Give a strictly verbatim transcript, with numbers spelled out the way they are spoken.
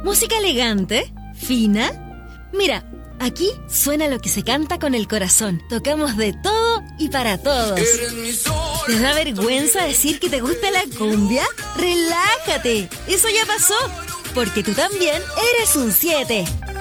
Música elegante, fina. Mira, aquí suena lo que se canta con el corazón. Tocamos de todo y para todos. ¿Te da vergüenza decir que te gusta la cumbia? ¡Relájate! Eso ya pasó, porque tú también eres un siete.